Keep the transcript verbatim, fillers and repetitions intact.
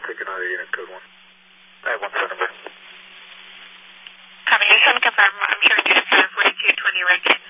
I'll take another unit code one. I have one phone number. Copy, seven confirm. I'm showing unit seven forty-two twenty right.